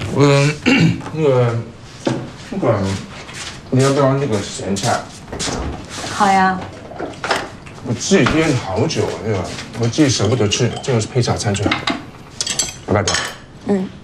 你要不要那个咸菜？ 好呀。 我自己腌好久了，对吧？我自己舍不得吃，这个是配早餐最好。要不要点？ 嗯。